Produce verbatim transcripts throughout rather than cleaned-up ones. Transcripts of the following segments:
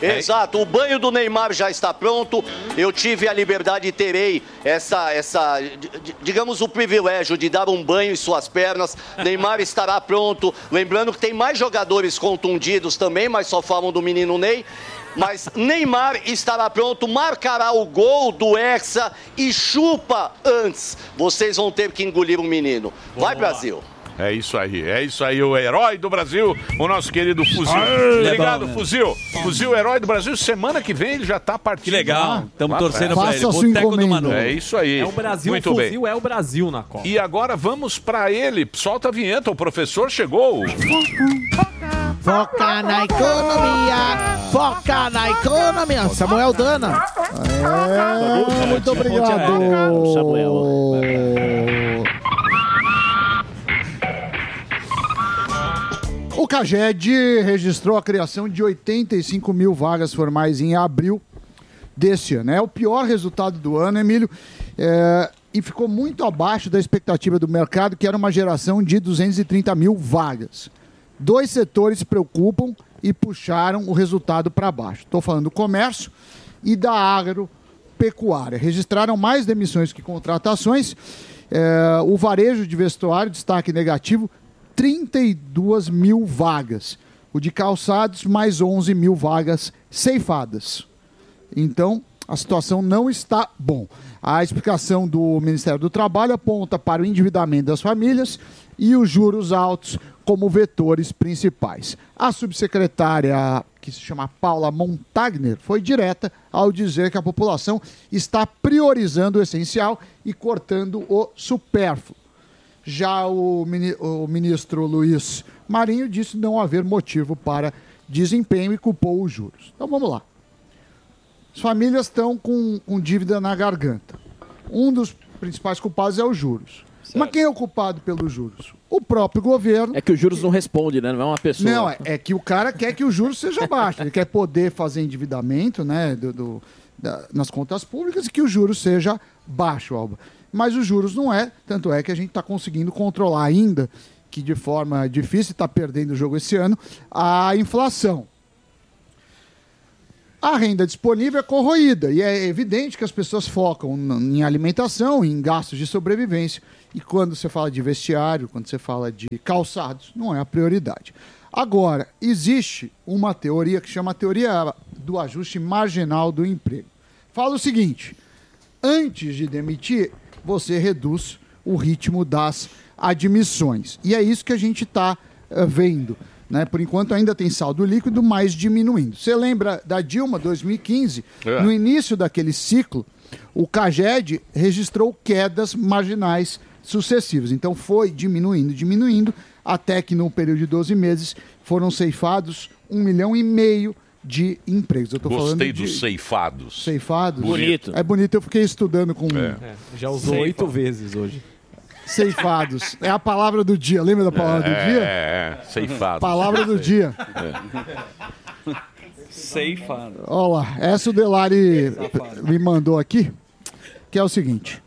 Exato, o banho do Neymar já está pronto. Eu tive a liberdade e terei essa, essa, digamos, o privilégio de dar um banho em suas pernas. Neymar estará pronto. Lembrando que tem mais jogadores contundidos também, mas só falam do menino Ney. Mas Neymar estará pronto, marcará o gol do Hexa e chupa antes. Vocês vão ter que engolir o menino. Vai, Brasil. É isso aí, é isso aí, o herói do Brasil, o nosso querido Fuzil. Obrigado, Fuzil. Fuzil, herói do Brasil, semana que vem ele já tá partindo. Que legal, estamos torcendo pra ele. Boteco do Manu. É isso aí. É o Brasil, muito o Fuzil bem. é o Brasil na Copa. E agora vamos pra ele, solta a vinheta, o professor chegou. Foca na economia, foca na economia. Samuel Dana. É, muito obrigado. O CAGED registrou a criação de oitenta e cinco mil vagas formais em abril deste ano. É o pior resultado do ano, Emílio, é, e ficou muito abaixo da expectativa do mercado, que era uma geração de duzentas e trinta mil vagas. Dois setores preocupam e puxaram o resultado para baixo. Estou falando do comércio e da agropecuária. Registraram mais demissões que contratações. É, o varejo de vestuário, destaque negativo, trinta e duas mil vagas. O de calçados, mais onze mil vagas ceifadas. Então, a situação não está bom. A explicação do Ministério do Trabalho aponta para o endividamento das famílias e os juros altos como vetores principais. A subsecretária, que se chama Paula Montagner, foi direta ao dizer que a população está priorizando o essencial e cortando o supérfluo. Já o, mini, o ministro Luiz Marinho disse não haver motivo para desempenho e culpou os juros. Então vamos lá. As famílias estão com, com dívida na garganta. Um dos principais culpados é os juros. Certo. Mas quem é o culpado pelos juros? O próprio governo. É que os juros não respondem, né? Não é uma pessoa. Não, é, é que o cara quer que o juros seja baixo. Ele quer poder fazer endividamento, né, do, do, da, nas contas públicas e que o juros seja baixo, Alba. Mas os juros não é, tanto é que a gente está conseguindo controlar ainda, que de forma difícil está perdendo o jogo esse ano, a inflação. A renda disponível é corroída e é evidente que as pessoas focam em alimentação, em gastos de sobrevivência. E quando você fala de vestiário, quando você fala de calçados, não é a prioridade. Agora, existe uma teoria que chama a teoria do ajuste marginal do emprego. Fala o seguinte: antes de demitir, você reduz o ritmo das admissões. E é isso que a gente está uh, vendo. Né? Por enquanto ainda tem saldo líquido, mas diminuindo. Você lembra da Dilma, dois mil e quinze? É. No início daquele ciclo, o CAGED registrou quedas marginais sucessivas. Então foi diminuindo, diminuindo, até que no período de doze meses foram ceifados um milhão e meio de empregos. Eu tô Gostei falando de... dos ceifados. Ceifados? Bonito. É bonito, eu fiquei estudando com... É. É, já usou oito vezes hoje. Ceifados. É a palavra do dia. Lembra da palavra é, do dia? É, é, ceifados. Palavra do dia. É. Ceifado. Olha lá, essa o Delari me mandou aqui, que é o seguinte.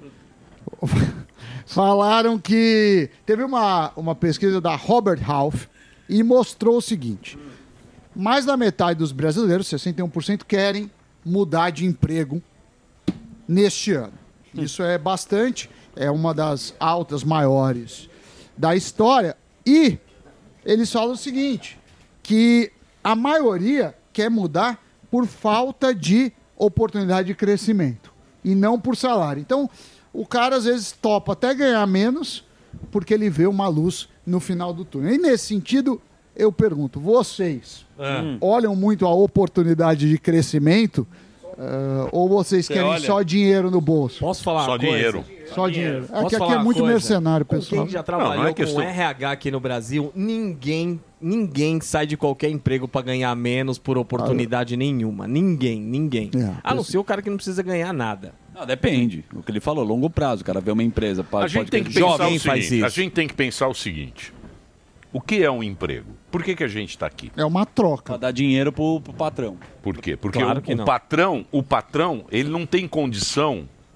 Falaram que teve uma, uma pesquisa da Robert Half e mostrou o seguinte: mais da metade dos brasileiros, sessenta e um por cento, querem mudar de emprego neste ano. Isso é bastante, é uma das altas maiores da história. E eles falam o seguinte, que a maioria quer mudar por falta de oportunidade de crescimento e não por salário. Então, o cara às vezes topa até ganhar menos porque ele vê uma luz no final do túnel. E nesse sentido, eu pergunto, vocês É. olham muito a oportunidade de crescimento uh, ou vocês Você querem olha? só dinheiro no bolso? Posso falar Só uma coisa? dinheiro. Só dinheiro. É Posso que aqui falar é uma muito coisa? mercenário, Com pessoal. quem já trabalhou Não, não é com questão- R H aqui no Brasil, ninguém, ninguém sai de qualquer emprego para ganhar menos por oportunidade nenhuma. Ninguém, ninguém. É, a não ser o cara que não precisa ganhar nada. Não, depende. O que ele falou, longo prazo. O cara vê uma empresa, pode, A gente pode tem que crescer. pensar Jovem o faz seguinte, isso. a gente tem que pensar o seguinte: o que é um emprego? Por que, que a gente está aqui? É uma troca. Pra dar dinheiro pro, pro patrão. Por quê? Porque Claro o, que o não. patrão, o patrão, ele não tem condição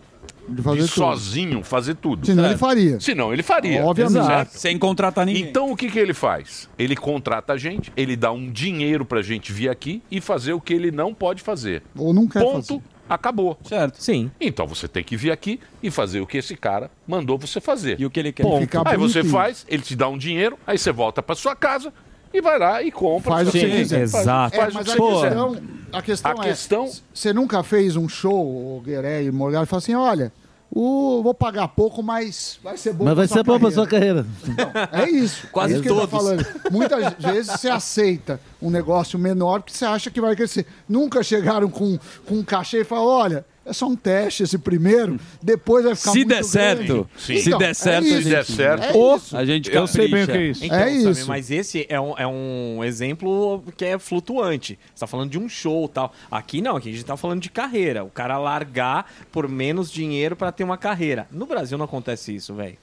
De fazer de tudo. sozinho fazer tudo. Senão ele faria. Senão ele faria. Obviamente. Certo? Sem contratar ninguém. Então o que, que ele faz? Ele contrata a gente, ele dá um dinheiro pra gente vir aqui e fazer o que ele não pode fazer. Ou não quer Ponto. fazer. Acabou. Certo. Sim. Então você tem que vir aqui e fazer o que esse cara mandou você fazer. E o que ele quer. Ponto. Ficar Aí você bonitinho. faz, ele te dá um dinheiro, aí você volta pra sua casa e vai lá e compra. Faz o que Sim, você quiser. faz- Exato. Faz, É, mas o a que você quiser. questão, a questão A é, questão- você nunca fez um show, o Gueré e o Morgado, e falou assim, olha, o, vou pagar pouco, mas vai ser bom Mas pra vai sua ser bom pra carreira. sua carreira. Não, é isso. Quase é isso que ele tá todos. falando. Muitas vezes você aceita um negócio menor porque você acha que vai crescer. Nunca chegaram com, com um cachê e falaram, olha, é só um teste esse primeiro, depois vai ficar Se muito der grande. certo, Sim. se Então, der é certo, isso. a Se gente... der certo. É isso. A gente Eu sei bem o que é capricha. isso. Então, É Samir, isso. mas esse é um, é um exemplo que é flutuante. Você tá falando de um show e tal. Aqui não, aqui a gente tá falando de carreira. O cara largar por menos dinheiro pra ter uma carreira. No Brasil não acontece isso, velho.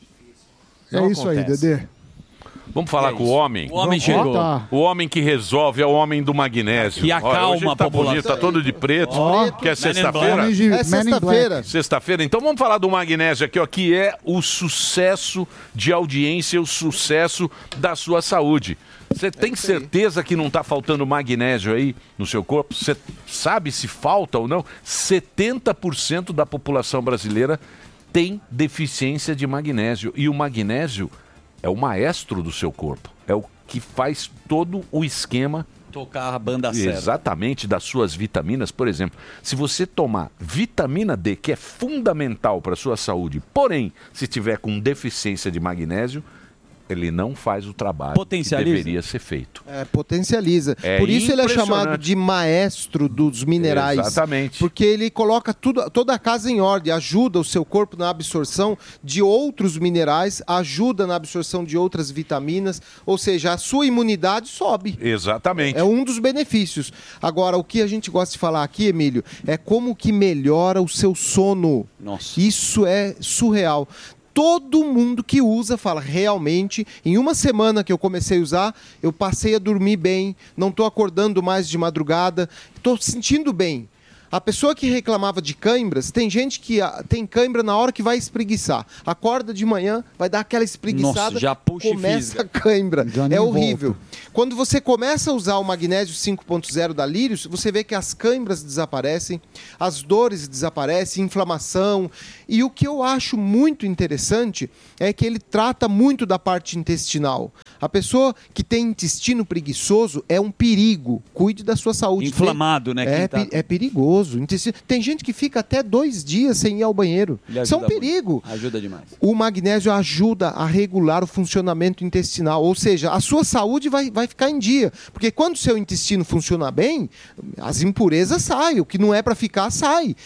É Não isso aí, acontece. Dedê. Vamos falar É com o isso. homem? O homem Ó, chegou. tá. O homem que resolve é o homem do magnésio. Que acalma Olha, hoje ele a tá população. bonito, tá todo de preto. Ó. Que é sexta-feira? Homem de- É Man in sexta-feira. Black. Sexta-feira, então vamos falar do magnésio aqui, ó, que é o sucesso de audiência, o sucesso da sua saúde. Você tem certeza que não está faltando magnésio aí no seu corpo? Você sabe se falta ou não? setenta por cento da população brasileira tem deficiência de magnésio. E o magnésio é o maestro do seu corpo. É o que faz todo o esquema Tocar a banda certa. exatamente das suas vitaminas. Por exemplo, se você tomar vitamina D, que é fundamental para a sua saúde, porém, se tiver com deficiência de magnésio, ele não faz o trabalho que Potencializa. deveria ser feito. É, potencializa. É Por isso ele é chamado impressionante. de maestro dos minerais. Exatamente. Porque ele coloca tudo, toda a casa em ordem, ajuda o seu corpo na absorção de outros minerais, ajuda na absorção de outras vitaminas, ou seja, a sua imunidade sobe. Exatamente. É um dos benefícios. Agora, o que a gente gosta de falar aqui, Emílio, é como que melhora o seu sono. Nossa. Isso é surreal. Todo mundo que usa fala, realmente, em uma semana que eu comecei a usar, eu passei a dormir bem, não estou acordando mais de madrugada, estou sentindo bem. A pessoa que reclamava de cãibras, tem gente que ah, tem cãibra na hora que vai espreguiçar. Acorda de manhã, vai dar aquela espreguiçada, Nossa, já puxa e começa fisga. a cãibra. Já nem É horrível. volta. Quando você começa a usar o magnésio cinco ponto zero da Lírios, você vê que as cãibras desaparecem, as dores desaparecem, inflamação. E o que eu acho muito interessante é que ele trata muito da parte intestinal. A pessoa que tem intestino preguiçoso é um perigo. Cuide da sua saúde. Inflamado, né? É, quem tá- pe- é perigoso. Intestino- Tem gente que fica até dois dias sem ir ao banheiro. Ele Isso é um ajuda muito. perigo. Ajuda demais. O magnésio ajuda a regular o funcionamento intestinal, ou seja, a sua saúde vai, vai ficar em dia. Porque quando o seu intestino funciona bem, as impurezas saem, o que não é para ficar, sai.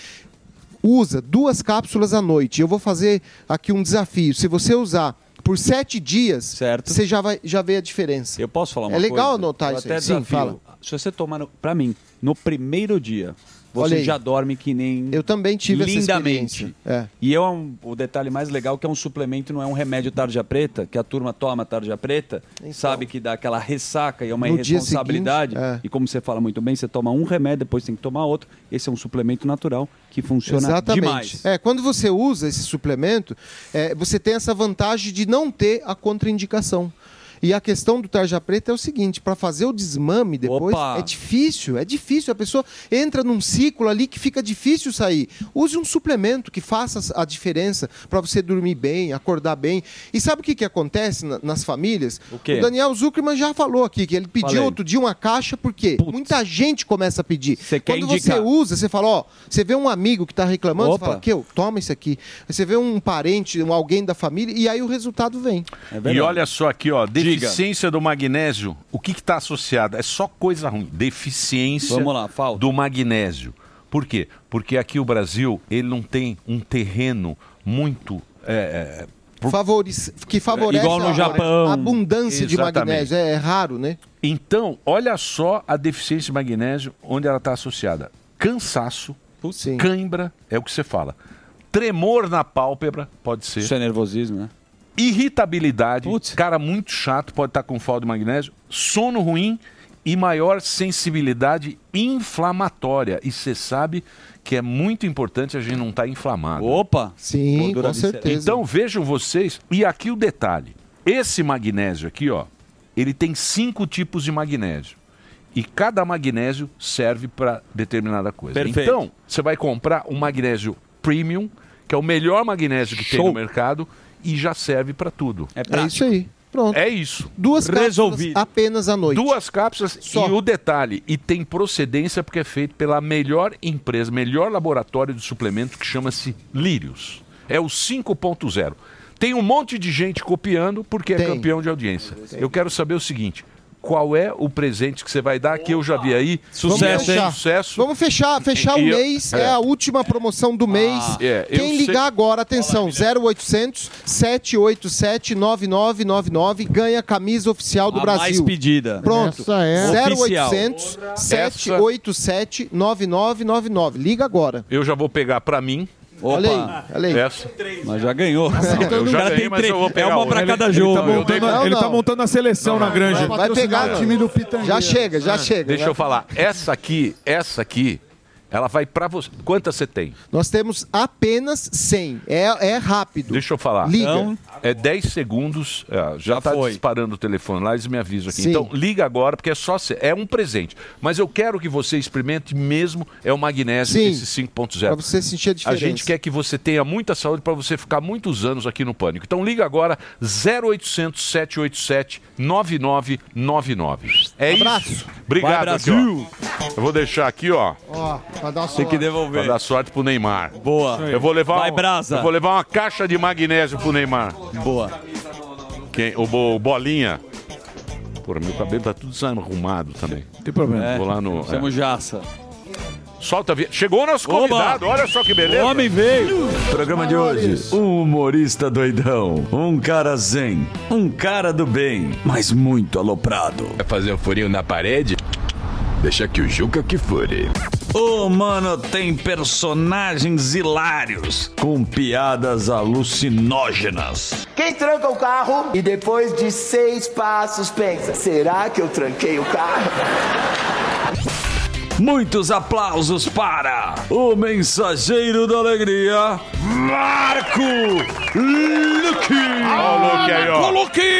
Usa duas cápsulas à noite. Eu vou fazer aqui um desafio. Se você usar por sete dias, Certo. você já, vai, já vê a diferença. Eu posso falar uma É coisa? legal anotar Eu isso até aí. Sim, desafio. fala. Se você tomar, no- pra mim, no primeiro dia, Olha você aí. já dorme que nem... Eu também tive essa lindamente. experiência. É. E é um, o detalhe mais legal que é um suplemento, não é um remédio tarja preta, que a turma toma tarja preta, Então. sabe que dá aquela ressaca e é uma No dia irresponsabilidade. seguinte, é. E como você fala muito bem, você toma um remédio, depois tem que tomar outro. Esse é um suplemento natural que funciona Exatamente. demais. É, quando você usa esse suplemento, é, você tem essa vantagem de não ter a contraindicação. E a questão do tarja preta é o seguinte, para fazer o desmame depois, Opa! é difícil, é difícil. A pessoa entra num ciclo ali que fica difícil sair. Use um suplemento que faça a diferença para você dormir bem, acordar bem. E sabe o que, que acontece na- nas famílias? O quê? Daniel Zuckerman já falou aqui, que ele pediu Falei. outro dia uma caixa, porque muita gente começa a pedir. Você quer Quando indicar. você usa, você fala, ó, você vê um amigo que está reclamando, Opa. você fala, que eu, toma isso aqui. Aí você vê um parente, um alguém da família, e aí o resultado vem. É verdade. E olha só aqui, ó, Diga. deficiência do magnésio, o que está associado? É só coisa ruim. Deficiência Vamos lá, falta. do magnésio. Por quê? Porque aqui o Brasil, ele não tem um terreno muito... é, é, por- Favorice- que favorece Igual no a, Japão. a abundância de Exatamente. magnésio. É, é raro, né? Então, olha só a deficiência de magnésio, onde ela está associada. Cansaço, Sim. cãibra, é o que você fala. Tremor na pálpebra, pode ser. Isso é nervosismo, né? Irritabilidade, Putz. cara muito chato, pode estar com falta de magnésio. Sono ruim e maior sensibilidade inflamatória. E você sabe que é muito importante a gente não estar inflamado. Opa! Sim, com certeza. Então vejam vocês, e aqui o detalhe. Esse magnésio aqui, ó, ele tem cinco tipos de magnésio. E cada magnésio serve para determinada coisa. Perfeito. Então, você vai comprar um magnésio premium, que é o melhor magnésio que tem no mercado, e já serve para tudo. É, é isso aí. Pronto. É isso. Duas Resolvido. cápsulas apenas à noite. Duas cápsulas Só. e o detalhe, e tem procedência porque é feito pela melhor empresa, melhor laboratório de suplementos que chama-se Lírios. É o cinco ponto zero. Tem um monte de gente copiando porque Tem. é campeão de audiência. Eu quero saber o seguinte, qual é o presente que você vai dar, que eu já vi aí. Vamos Sucesso, hein? fechar. Sucesso. Vamos fechar, fechar E o eu- mês, é. é. a última promoção do mês. É, eu Quem sei- ligar agora, atenção, zero oitocentos, sete oito sete, nove nove nove nove, ganha a camisa oficial do A Brasil. mais pedida. Pronto. Essa é. zero Oficial. oitocentos, sete oito sete, nove nove nove nove. Liga agora. Eu já vou pegar pra mim. Olha aí, Opa! olha aí. Essa. Mas já ganhou. Não, eu já cara ganhei, tem mas três. eu vou pegar É uma outra. pra cada Ele- jogo. ele tá Eu montando- dei- Não, Ele tá não. montando a seleção na granja. Vai pegar, o não. time do Pitangueira. Já chega, já chega. Deixa eu falar. Essa aqui, essa aqui, ela vai pra você. Quantas você tem? Nós temos apenas cem. É, é rápido. Deixa eu falar. Liga. Então, É dez segundos, é, já Já está foi. disparando o telefone lá, eles me avisam aqui. Sim. Então, liga agora, porque é só ser, é um presente. Mas eu quero que você experimente mesmo, é o magnésio, Sim. esse cinco ponto Pra zero. você sentir a A diferença. gente quer que você tenha muita saúde para você ficar muitos anos aqui no Pânico. Então liga agora, zero oitocentos, sete oito sete, nove nove nove nove. É Abraço. isso. Obrigado, Vai, aqui, Brasil. ó. Eu vou deixar aqui, ó, Ó, pra dar tem sorte. que para devolver. dar sorte pro Neymar. Boa. Eu vou levar Vai, um- Brasa. Eu vou levar uma caixa de magnésio pro Neymar. Boa. Quem, o, Bo- o Bolinha. Porra, meu cabelo tá tudo desarrumado também. Não tem problema. É. Vou lá no. Temos jaça. é. Solta a vi... Chegou o nosso Oba! convidado, olha só que beleza. O homem veio. Programa de hoje, um humorista doidão, um cara zen, um cara do bem, mas muito aloprado. Vai fazer um furinho na parede? Deixa que o Juca que fure. O mano tem personagens hilários, com piadas alucinógenas. Quem tranca o carro e depois de seis passos pensa: será que eu tranquei o carro? Muitos aplausos para o mensageiro da alegria, Marco Luque. Ó o Luke aí, ó.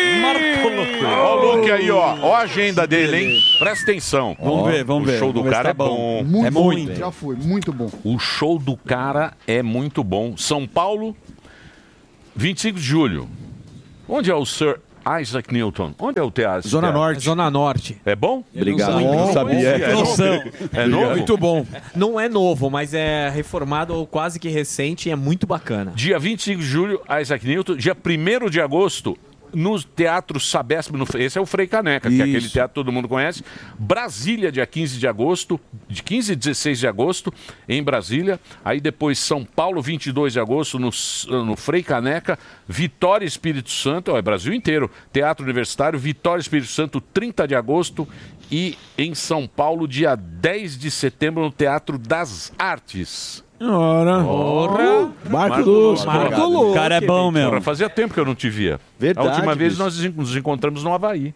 Ó o Luke aí, ó. Ó a agenda dele, hein? Presta atenção. Vamos ver, vamos o ver. show do Vamos ver se cara tá é bom. Muito É bom. muito. Já foi, muito bom. O show do cara é muito bom. São Paulo, vinte e cinco de julho. Onde é o Sir Isaac Newton? Onde é o teatro? Zona Norte. Zona Norte. É bom? Obrigado. Não sabia. É novo? Noção. É novo? Muito bom. Não é novo, mas é reformado ou quase que recente e é muito bacana. Dia vinte e cinco de julho, Isaac Newton. Dia primeiro de agosto, no Teatro Sabesp, no, esse é o Frei Caneca, que é aquele Isso. teatro que todo mundo conhece. Brasília, dia quinze de agosto, de quinze e dezesseis de agosto, em Brasília. Aí depois São Paulo, vinte e dois de agosto, no, no Frei Caneca. Vitória, Espírito Santo, ó, é Brasil inteiro. Teatro Universitário, Vitória, Espírito Santo, trinta de agosto. E em São Paulo, dia dez de setembro, no Teatro das Artes. Ora. Porra! Marco Marco Luz. Marco O cara é bom Porra, mesmo. fazia tempo que eu não te via. Verdade, A última vez bicho. nós nos encontramos no Havaí.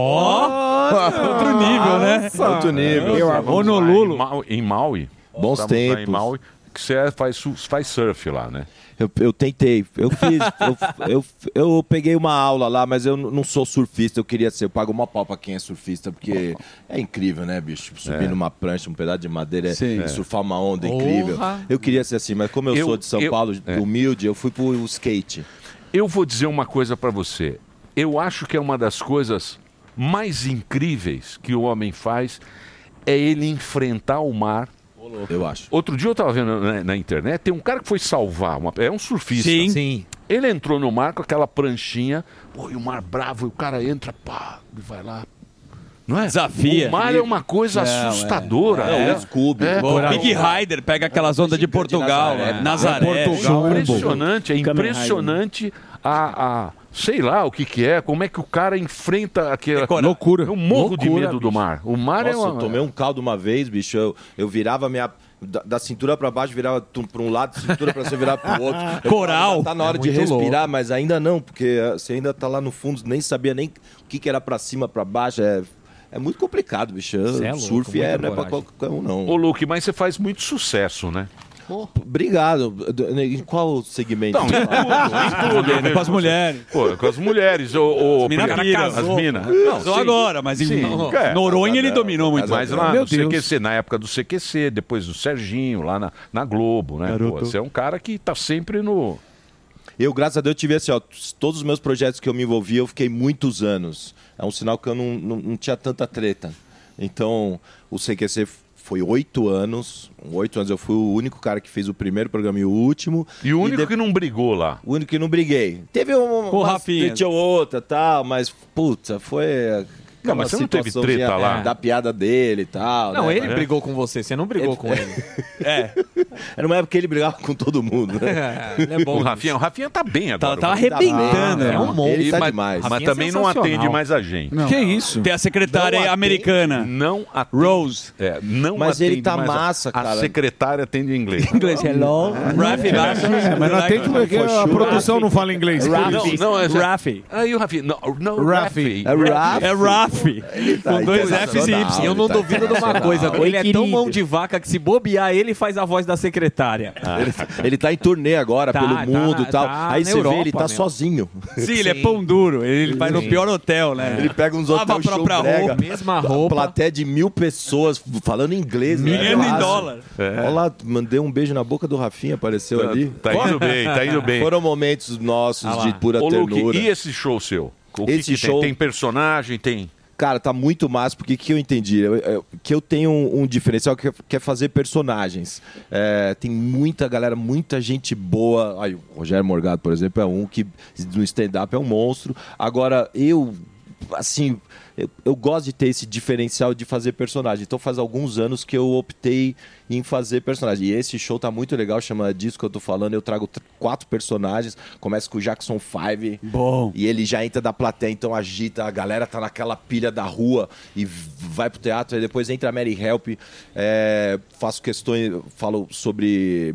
Outro nível, né? Outro nível. Honolulu. Em Maui. Em Maui. Bons Estávamos lá em tempos. Maui, que você é- faz, su- faz surf lá, né? Eu, eu tentei, eu fiz, eu, eu, eu peguei uma aula lá, mas eu n- não sou surfista, eu queria ser, eu pago uma pau pra quem é surfista, porque é incrível, né, bicho? Subir É. numa prancha, um pedaço de madeira Sim. e surfar uma onda Porra. incrível. Eu queria ser assim, mas como eu, Eu- sou de São eu- Paulo, é. humilde, eu fui pro skate. Eu vou dizer uma coisa pra você. Eu acho que é uma das coisas mais incríveis que o homem faz é ele enfrentar o mar. Eu acho. Outro dia eu tava vendo na, na internet, tem um cara que foi salvar, uma, é um surfista. Sim. Sim. Ele entrou no mar com aquela pranchinha, pô, e o mar bravo, e o cara entra, pá, e vai lá. Não é? Desafia. O mar é uma coisa Não, é. assustadora. É, É, o Scooby. É. O Big Rider pega aquelas ondas de Portugal, Nazaré. Nazaré. Portugal. É impressionante, é Kamen impressionante a, a- sei lá o que que é, como é que o cara enfrenta aquela... Decora- Loucura. Eu morro de Loucura, medo do bicho. mar. O mar Nossa, é uma... eu tomei um caldo uma vez, bicho. Eu, eu virava minha. Da, da cintura pra baixo, virava tum, pra um lado, cintura pra você virar pro outro. Eu Coral. falava, tá na hora É de muito respirar, mas ainda não, porque eh, você ainda tá lá no fundo, nem sabia nem o que, que era pra cima, pra baixo. É, É muito complicado, bicho. Cê é louco, Surf muita é, não é pra coragem. qualquer um, não. Ô, Luke, mas você faz muito sucesso, né? Obrigado. Em qual segmento? Não, em tudo, em tudo. Com as mulheres. Pô, com as mulheres. O, o, As mina porque- pira. As minas. Casou agora, mas em Noronha ele dominou muito. Mas lá Meu no C Q Deus. C, na época do C Q C, depois do Serginho, lá na, na Globo, né? Pô, você é um cara que tá sempre no... Eu, graças a Deus, tive assim, ó, todos os meus projetos que eu me envolvi, eu fiquei muitos anos. É um sinal que eu não, não, não tinha tanta treta. Então, o C Q C foi oito anos. Oito anos eu fui o único cara que fez o primeiro programa e o último. E o único de- que não brigou lá? O único que não briguei. Teve um, Com o uma Rafinha. treta ou outra, tal, mas, puta, foi... Não, mas você não teve situaçãozinha, treta lá? é, Da piada dele e tal. Não, né? ele É. brigou com você, você não brigou com ele. É. Era uma época que ele brigava com todo mundo, né? Ele é bom. O Rafinha, o Rafinha tá bem agora. tá O Rafinha arrebentando, bem. é um monstro. Ele tá mas, demais. Mas Rafinha é também não sensacional. atende mais a gente. Que isso? Tem a secretária Não atende- americana. Não atende. Rose. É, não Mas ele atende tá mais a- massa, A cara. secretária atende em inglês. Inglês, hello. Rafi, Rafi. É, mas não atende porque a produção não fala inglês. Não, não, é... Rafi. Aí o Rafinha. Não, não Rafi. Rafi. É Rafi. É Rafi. tá Com dois Fs e internacional. Y. Eu não tá duvido de uma coisa, internacional. ele é tão querido. mão de vaca que se bobear, ele faz a voz da secretária. Ele, ele tá em turnê agora Tá, pelo tá, mundo e tal. tá Aí na você vê, Europa ele tá mesmo. sozinho. Sim, ele é pão duro. Ele vai no pior hotel, né? Ele pega uns Lava a hotéis show própria brega, roupa. Mesma roupa. plateia de mil pessoas falando inglês. né? Milhão em Quase. dólar. Olha lá, mandei um beijo na boca do Rafinha, apareceu Tá- ali. tá indo bem, tá indo bem. Foram momentos nossos Ah lá. de pura Ô, Luke, ternura. e esse show seu? O que Esse que tem? show- Tem personagem, tem... Cara, tá muito massa, porque que eu entendi? Eu- eu- que eu tenho um, um diferencial que é, que é fazer personagens. É, tem muita galera, muita gente boa. Aí, o Rogério Morgado, por exemplo, é um que no stand-up é um monstro. Agora, eu, assim, eu, eu gosto de ter esse diferencial de fazer personagem. Então faz alguns anos que eu optei em fazer personagem. E esse show tá muito legal, chama Disso Que Eu Tô Falando. Eu trago tr- quatro personagens. Começa com o Jackson Five. Bom. E ele já entra da plateia, então agita, a galera tá naquela pilha da rua e v- vai pro teatro, aí depois entra a Mary Help, é, faço questões, falo sobre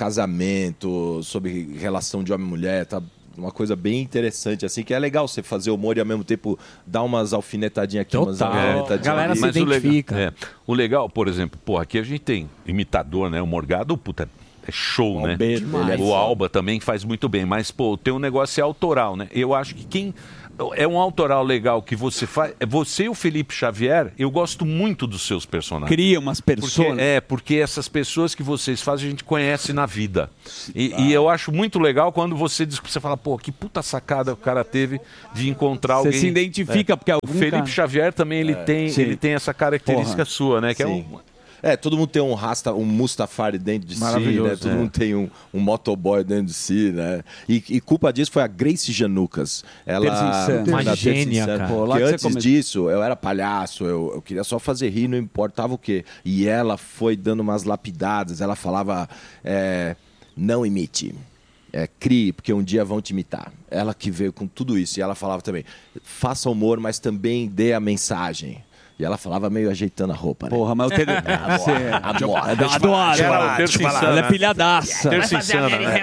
casamento, sobre relação de homem e mulher, tá? Uma coisa bem interessante, assim, que é legal você fazer humor e ao mesmo tempo dar umas alfinetadinhas aqui, umas Total. alfinetadinhas Galera ali. se Mas o identifica. legal, é, o legal, por exemplo, pô, aqui a gente tem imitador, né? O Morgado, puta, é show, né? Albedo, ele é O foda. Alba também faz muito bem, mas, pô, tem um negócio é autoral, né? Eu acho que quem... É um autoral legal que você faz... é Você e o Felipe Xavier, eu gosto muito dos seus personagens. Cria umas Porque, pessoas. é, porque essas pessoas que vocês fazem a gente conhece na vida. E, e eu acho muito legal quando você diz, você fala, pô, que puta sacada o cara teve de encontrar Você alguém. se identifica, É. porque O algum Felipe cara- Xavier também ele, tem, Sim. ele tem essa característica Porra. sua, né? Que é Sim. um. É, todo mundo tem um rasta, um Mustafari dentro de si, Maravilhoso, né? Todo é. mundo tem um, um motoboy dentro de si, né? E, e culpa disso foi a Grace Janucas. Ela Terça Insana. da Uma Terça gênia, Insana. cara. Pô, lá Porque que você antes come- disso, eu era palhaço, eu, eu queria só fazer rir, não importava o quê. E ela foi dando umas lapidadas, ela falava, é, não imite. É, crie, porque um dia vão te imitar. Ela que veio com tudo isso. E ela falava também, faça humor, mas também dê a mensagem. E ela falava meio ajeitando a roupa, né? Porra, mas eu tenho. Você- Adoro. Adoro. falar, deixa eu falar. Ela é pilhadaça. Terça Insana, né?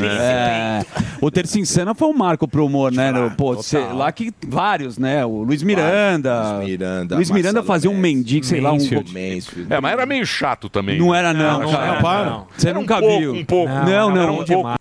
É, o Terça Insana foi um marco pro humor, né? No, pô, cê- lá que vários, né? O Luiz Miranda. Luiz Miranda, Luiz Miranda Marcelo fazia um mendigo, sei lá, um. Mansfield. Mansfield. É, mas era meio chato também. Não era, não. Não, cara. não, não. Você Era um nunca pouco, viu. um pouco. Não, não. Era um pouco.